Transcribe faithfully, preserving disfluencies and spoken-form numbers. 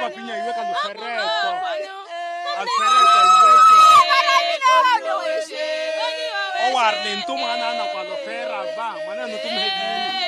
pinya iweka lufereto. Alfereto iweke. Owar ni ntuma ana ana kwa lofera ba, mana nutum hedini.